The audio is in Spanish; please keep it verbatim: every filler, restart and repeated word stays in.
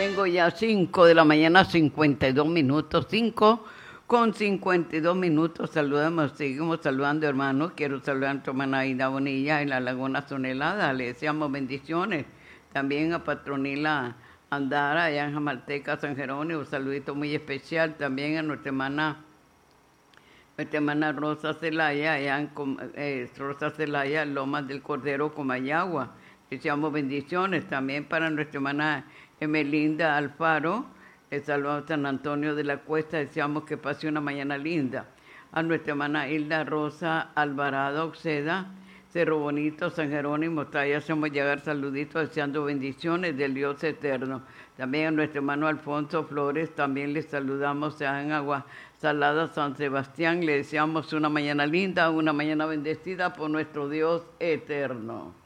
Tengo ya cinco de la mañana, cincuenta y dos minutos, cinco con cincuenta y dos minutos. Saludamos, seguimos saludando, hermanos. Quiero saludar a nuestra hermana Aida Bonilla en la Laguna Sonelada. Le deseamos bendiciones. También a Patronila Andara, allá en Jamalteca, San Jerónimo. Un saludito muy especial. También a nuestra hermana, nuestra hermana Rosa Celaya, allá en eh, Rosa Celaya, Lomas del Cordero, Comayagua. Deseamos bendiciones. También para nuestra hermana Emelinda Alfaro, el salvador San Antonio de la Cuesta, deseamos que pase una mañana linda. A nuestra hermana Hilda Rosa Alvarado Oxeda, Cerro Bonito, San Jerónimo, todavía hacemos llegar saluditos, deseando bendiciones del Dios eterno. También a nuestro hermano Alfonso Flores, también les saludamos en Agua Salada, San Sebastián, le deseamos una mañana linda, una mañana bendecida por nuestro Dios eterno.